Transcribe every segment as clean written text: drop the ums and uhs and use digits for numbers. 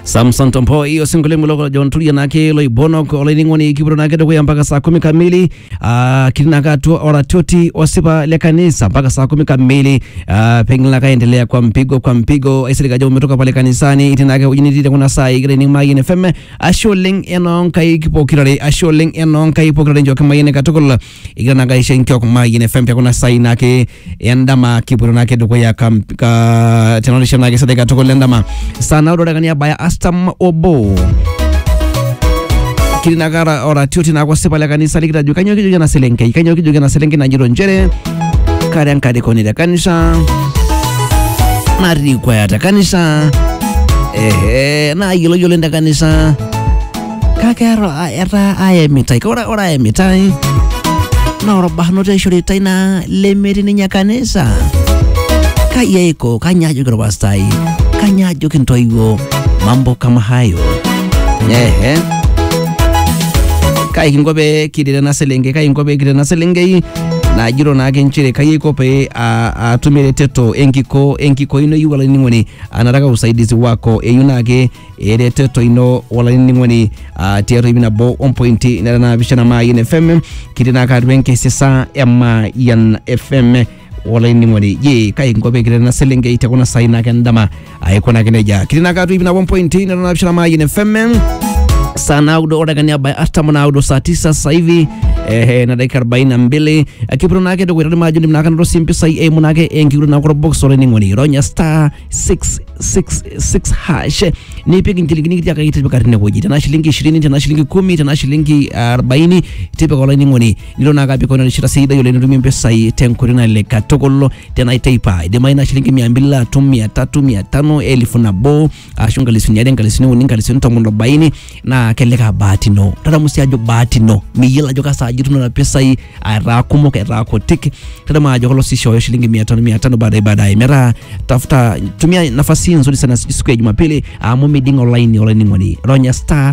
Samson Tompo hiyo single mloko John Tulia nake lo ibono ko olingoni kibro nake do mpaka saa 10 kamili kilinaga tu oratoti osipa le kanisa mpaka saa 10 kamili pengine kaendelea kwa mpigo aisirika jo umetoka pale kanisani itinake ujinitite kuna saa igre ni Mayin FM asholing enon kai kipokirare asholing enon kai pokirare jo kama yene katokol igre naga ishen kyo Mayin FM pia kuna saa inake endama kibro nake do ya ka tenonisha nake sadeka katokol endama sana ndo kania baya Astam Obo kilinagara oratioti na kwa sepala kanisa likita juu kanyo kijuga na selenke na jiro njere kari ankari koni da kanisa nari kwa yata kanisa na yolo nda kanisa kakero era ayemitai ora ayemitai na ora bahnote shurita na lemeri ninya kanisa kayeko kanyajo grobastai kanyajo kintoigo mambo kama hayo kai ngobe kidira na selenge na jiro na genchire kai kope atumire teto enkiko ino yuwala ningoni anataka usaidizi wako eyunage ere teto ino wala ningoni tiaro ibina bo 1.0 na bishana Mayin FM kidina ka benke sesa Mayin FM wala ni mwani ye kai ngobe kile na selenge itakuna saina kendama aikona keneja kilina katu ibina 1.0 na nabishana Mayin FM sana audo odagania by astamona audo saa 9 sasa hivi na dakika 42 akipro nake do kwenda majundi mnaka ndo simpi sai munake engiru na kwa box ole ningoni ronya star 666 hash ni pigi ntiligini ya kaita bakari ne boji tana shilingi 20 tana shilingi 10 tana shilingi 40 tipe kwa ole ningoni nilo naka biko na shira sida yole ndumi mpesa yi tenkurina le katokolo tena itaipa de maina shilingi 200 300 500 elfu na bo ashunga lisini yadenga lisini uninga lisini tomundo 40 na keleka batino tada musiajo batino miyela joka sajitu na pesa hii arakumo ka rakotiki tada majo kolo sisho shilingi 500 baadaye mera tafuta tumia nafasi nzuri sana siku ya Jumapili meeting online ngoni ronya star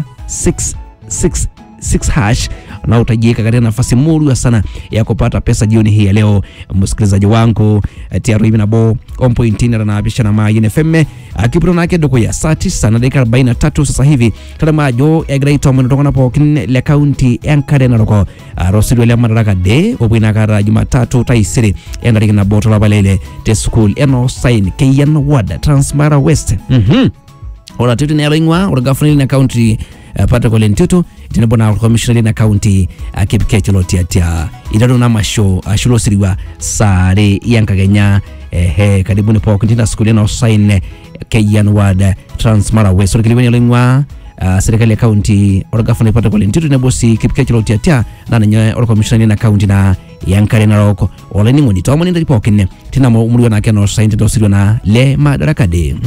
666 hash na utajieka katika nafasi murua sana ya kupata pesa jioni hii ya leo msikilizaji wangu tiaro hivi na bo 1.0 na bishana Mayin FM akipro nake doko ya saa 9 na dakika 43 sasa hivi tada majo egraito mwenotokana po kine le county enkare na roko rosidu ile madaraka de obwina kara Jumatatu taisiri endarika na boto la balele te school eno sign KN Ward Transmara West ora tutu ne ringwa ora gafuni na county pata kwa lentutu tinabona commissioner na county kipikecho tia idado na masho ashulo siriwa sare yankagenya karibuni po kintina school na sign KN Ward Transmara West ora kilibeni lingwa serikali ya county ora gafuni pata kwa lentutu ne bosi kipikecho tia na nyo ora commissioner na county na yankare na roko ola ningo ni tomo ni po kinne tinamo umuriwa na keno sign to siriwa na le madaraka de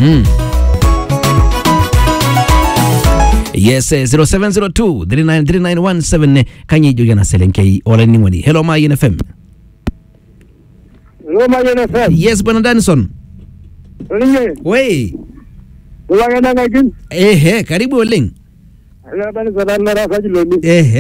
Yes, 0702 393917 kanyi joja na selenke ola ningoni. Hello Mayin FM. Hello Mayin FM. Yes, Bwana Danson. Olinge. Wey. Ulangana ngajin. Karibu Oling. Ala bani sadana rafa jiloni.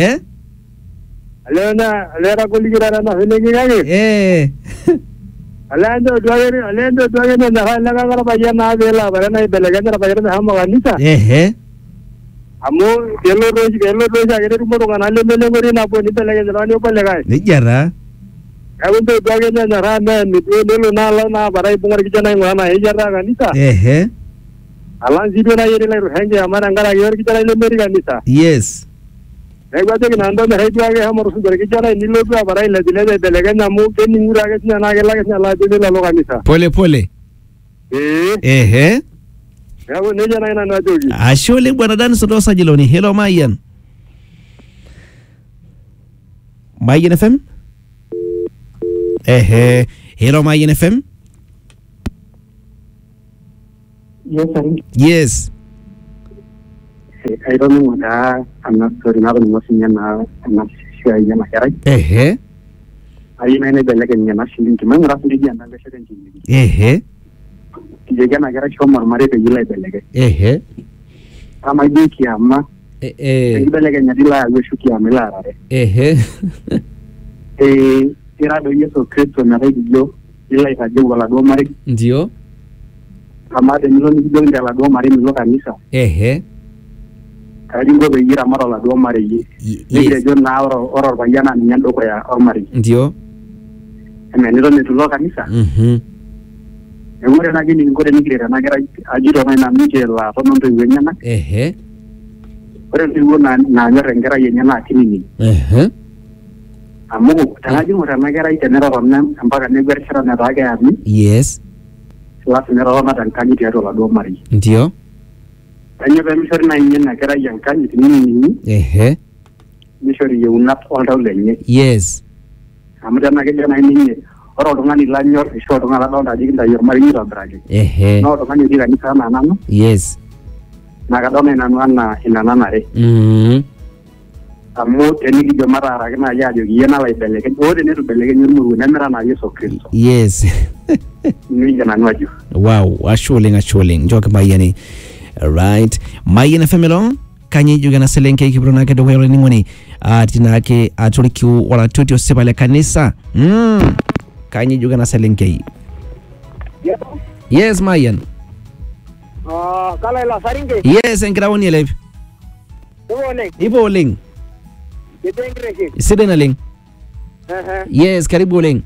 Alena kuligira na selenke ngage. Alendo tuagene na hala ngara bayana vela barana belegana bayana hama kanisa. Amo yellow rose agere rumo ngana le ngori na poni pelege jani opelega nijara awunto doge na rana ni lelo na barai bungar kijana ngana ejara kanisa alan zido na yere le henge amara ngara yor kijana le meri kanisa yes egwate kinando me heju age hamor su kijana ni lo barai le dile pelege na mu ke ni ngura ke na ge la de la lo kanisa pole Yabo neja na ina jogi. Ashole Bwana Danson dosa jiloni. Hello Mayin. Mayin FM? Hello Mayin FM? Yes, sir. Yes. I don't know what I'm not sorry now I'm not sure I am right. I mean the leg in your machine to remember after the end of the Jega na gara choma mare pe yila belege ama diki ama belege nyadila yeshuki amela rare ira do Yesu Kristo na radio ila ikaje wala do mare ndio kama tenilo nikidongi aladuo mari milo kanisa kaji ngo be yira mara aladuo mari nikirejo na oro bayana ninye ndoko ya ormari ndio nilo nitulo kanisa Ore nagi ningore nikirera nagira ajiro na mije la tono ndo yenyana ore ndiwo na nyore ngera yenyana kinini amu tanaji ngora nagira itenera ronna mpaka negwershara na raga yami yes lati nera ronna tankanyi tiato la do mari ndio anyo be mishori na yenyana ngera yankanyi tinini mishori yeunat olda lenye yes amu tana ke jana ninye oro tungani la nyor isho tungala donda jikinda yor mari yiro brage no tungani diga ni sana nanu yes nakadona nanu ana inananare amu teniki jo marara kina yajo yena la ibeleke ode netu beleke nyurmuru nemera na Yesu Kristo yes ninja nanu aju wow ashuling joke mayani right mayana family kanyi juga na selenke kibrona ke do wero ningoni atina ke aturikiu wala tutio sebale kanisa kanyi juga na selenke yes mayan kala la saringe yes engrawoni elef ibo ling sidena ling yes karibu ling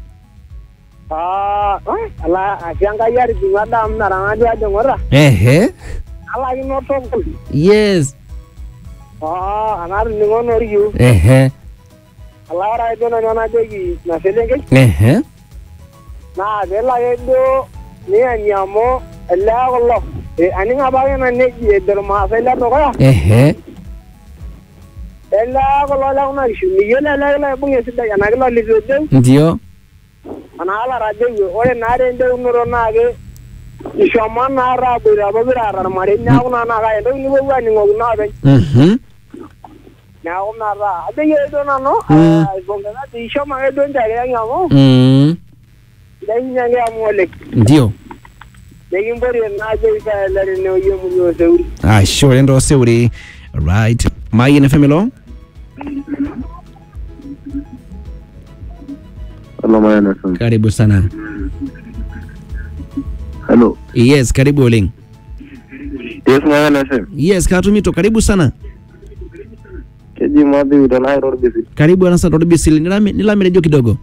ala asianga yari bingada mnaranga dia jongora ala inoto yes anar ningono riu ala ra idona nyona degi na selenge na bela edo ni anyamo ala wallo ani ngabage na neji derma fela to kaya ela ko la una ishu ni yela la bunge sida yana gelo lizo ndio ana ala radio ore nare nde unoro nage ishoma na ra bira babira ra mare nyauna na ga ndo ni wewa ni ngo na be nyauna ra ade ye do na no bonga na ishoma e do ndage nyamo dai nyange amole ndio dai mbori na je ka la ne yo mu yo seuri sure ndo seuri right mayina family Hello mayana karibu sana hello yes karibu ling yes mayana yes katumito karibu sana keji mwadhi udana Nairobi karibu na Nairobi nilame redio kidogo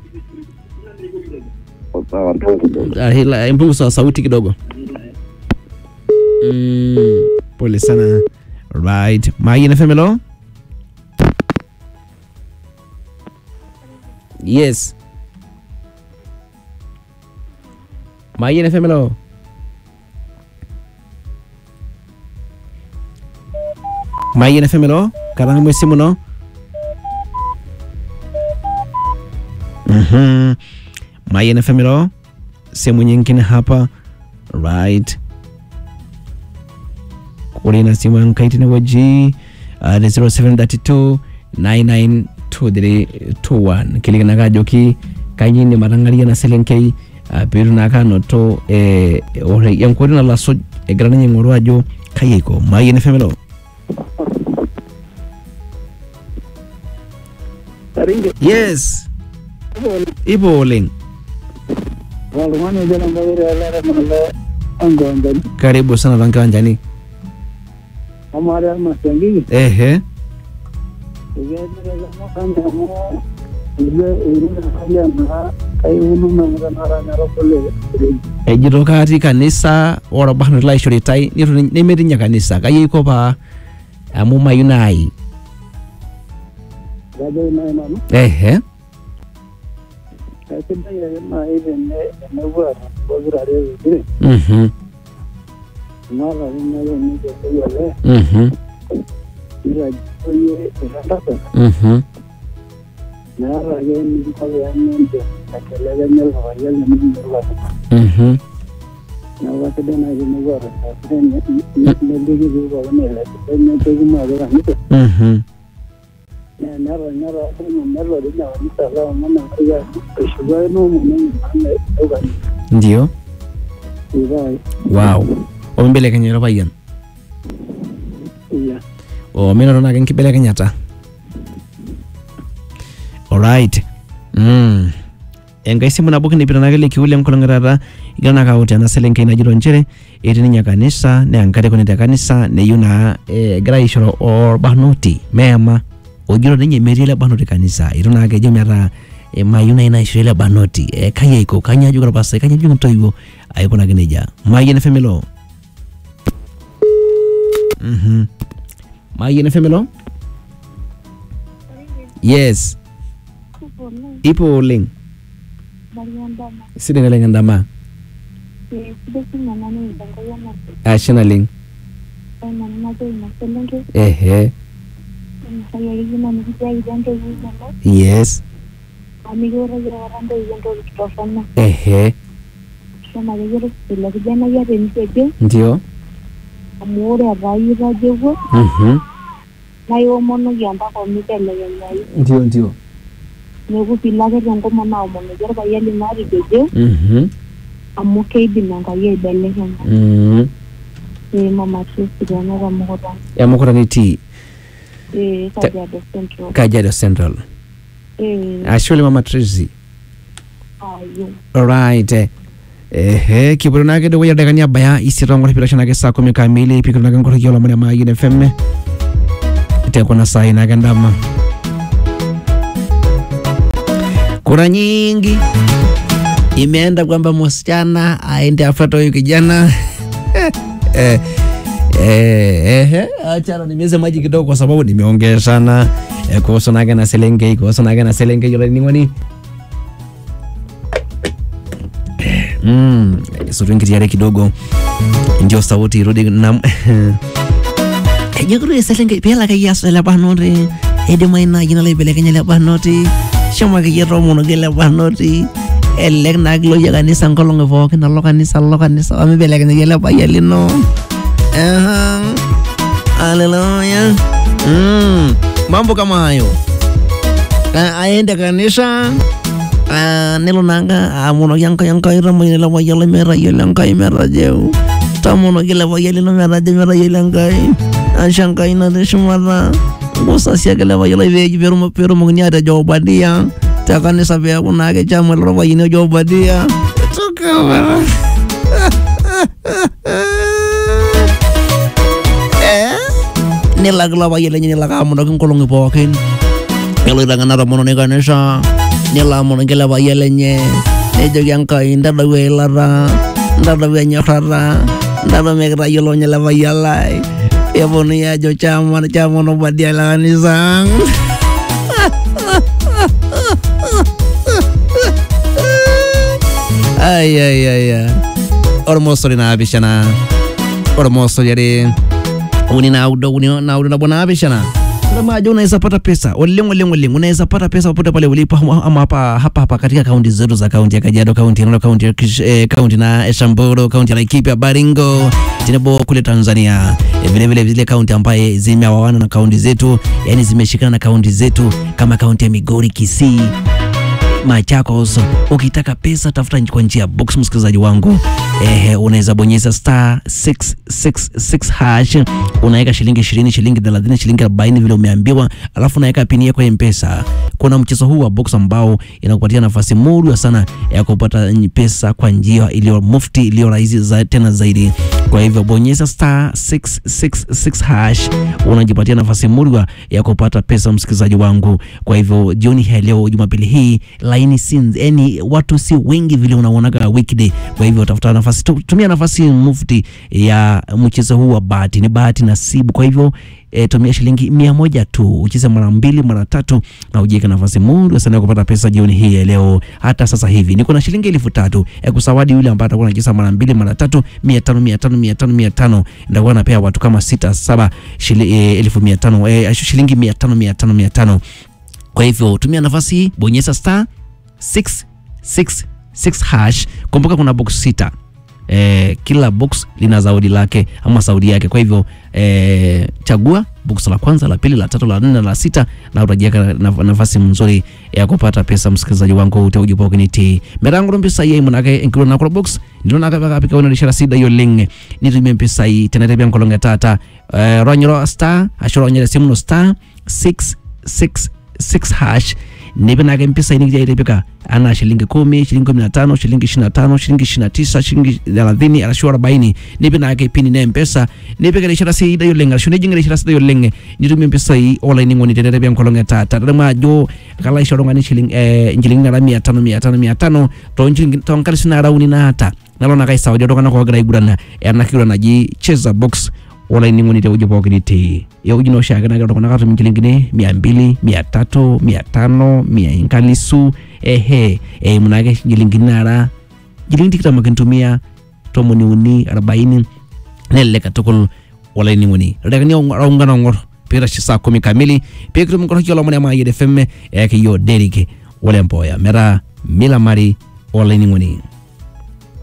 hila impungu sawa sauti kidogo pole sana right mayina family yes mayina family mayina family karanga mwesimu no mayina family sehemu nyingine hapa right kulina simu yangu kaitine waji 0732 992321 kiligana kajoki kanyini marangalia na selenkei peru nakano to ore yankori na laso egrana nyengoro ajo kayiko mayina family saringe yes ibo ling walumani jana mbere ala mala angwangani karibu sana bankanjani amara masangi ejito kati kanisa ora bahna la shoritai ni medinya kanisa kayi ko pa amu mayunai gajo na no kasi ya ma even ne wa bozura re mala ni ni ko yale ira oye ratata nara gen ko ya nende akela ganel hoyal ni nderwa na wa kede na ni wa ratata ne degi go ne la ne degi ma ga ni nara ko nero de na ni sala mana ya shuga no mo ne ga ndio wow ombele kanyero bayan iya mena rona kan kibele kanyata alright engai simu nabuki ni pirana kele kiule mkolongerara igana kauti ana selenke najiro nchere etinya kanisa ne ankare kone kanisa ne yuna graishoro or banoti mema ojiro ninye merile banoti kanisa iruna akejo mera mayuna ina ishile banoti kaya iko kanya juga pasa kanya juga toibo ayiko na geneja mayene femelo mayene femelo yes ipo ling sideng ling ndama ashina ling yes ndio amore abaira jewo nayo mono yamba ko mitele yayi ndio nego pilage rongo mama mono jero bayali mari jeje amuke binanga ye bele hamba mama sisi yana ramoda ya mukora niti Kajiado Central actually mama Tracy alright kiburu nake do ya dagania baya isirongo pilashana ke saa 10 kamili pikuru nake ngoro kiola mwana Mayine FM ite na saa ina gandama kura nyingi imeenda kwamba msichana aende afuate huyo kijana achana nimeze maji kidogo kwa sababu nimeongea sana kuhusu naga na selenge yule ni ngoni suringi yale kidogo ndio sauti irudi na yaguru selenge pela kaya sala banori ede maina jina le bele kenya le banoti shoma ke yero mono gele banoti elek naglo yaga ni sangkolong voke na lokanisa ame bele kenya gele bayalino haleluya mambo kama hayo aende kanisa nelo nanga amono yanka iramo ile la yele mera yele ngai mera jeu tamono gele yele no mera de mera yele ngai ashanka ina de shumara ngosa sia gele yele veji pero mugnyada jobadia ta kanisa be kuna ke jamal ro yine jobadia tuka nila glaba yele nila kamono ngkolong ipokin kelo dangan ara mono ne kanisa nila mono glaba yele nye nejo yanka inda dawe lara ndada we nyafara ndada megra yolo nyala bayalai ya bono ya jo chama no badia la kanisa ay ormoso na abishana ormoso yare unina bona abishana kama unaweza pata pesa olengo unaweza pata pesa popote pale ulipo ama hapa katika kaunti zetu za kaunti ya Kajiado, kaunti na Samburu, kaunti ya Laikipia, Baringo, Tinebo kule Tanzania, vile zile kaunti ambaye zimewawana na kaunti zetu, yani zimeshikana na kaunti zetu kama kaunti ya Migori, Kisii, Machakos. Ukitaka pesa tafuta kwa njia box, msikilizaji wangu. Unaweza bonyeza *666 hash, unaweka shilingi 20, shilingi 30, shilingi 40 vile umeambiwa, alafu unaweka pini yako ya M-Pesa. Kuna mchezo huu wa box ambao inakupatia nafasi murwa sana ya kupata pesa kwa njia iliyo mufti, iliyo rahisi tena zaidi. Kwa hivyo bonyeza *666 hash, unajipatia nafasi murwa ya kupata pesa, msikilizaji wangu. Kwa hivyo jioni hii leo, Jumapili hii, line sins watu si wengi vile unaonaga weekday. Kwa hivyo utafuta nafasi, tumia nafasi mufti ya mchezo huu wa bahati, ni bahati nasibu. Kwa hivyo tumia shilingi 100 tu, ucheze mara 2 mara 3 na ujike nafasi murwa sana kupata pesa jioni hii leo. Hata sasa hivi niko na shilingi 3,000 ya kusawadi yule ambaye atakuwa anacheza mara 2 mara 3, 500 ndio napea watu kama 6-7 shilingi 1,500, shilingi 500. Kwa hivyo tumia nafasi hii, bonyeza *666 hash. Kumbuka kuna box 6. Kila box lina zawadi lake ama saudi yake. Kwa hivyo chagua box la kwanza, la pili, la tatu, la 4 na la 6 na utajiweka nafasi nzuri ya kupata pesa, msikilizaji wangu. Utajipa ukiniti merangu mpesa hii mnake inkuru na kwa box ndio nakaka apika una lishara sida yo linge ni tumia mpesa hii tena tabia mkolonga tata ronyro star ashoro nyere simu *666 hash nipik naake mpisai nikigira aitipika ana shilingi 10, shilingi 15, shilingi 25, shilingi 29, shilingi 30 arashu 40 nipik naake pin na mpesa nipik erishata sidai oleng arashu nijing erishata sidai oleng nitumie mpisai olainining'oni tenetepia enkolong etaata tadamu ajo kalo aisho oltung'ani inchilingini nara 500 tonkalisini nara uni naata nalo naake aisawadi iltung'anak oogira aiguran ena kiguran naji Cheza Box olainining'oni tewueji pookin itii ewueji nooshiake nagira iltung'anak atum inchilingini 200, 300, 500, 100 eimu naake inchilingini nara inchilingini 20 kintumia 30, 40 nelelek katukul olainining'oni ildaikani oong'uan ong'or piitash saa 10 kamili pikitum nkoroki olomoni ama Yiolo FM ekiyo Derek Ole Mpoya metaa milamari olainining'oni.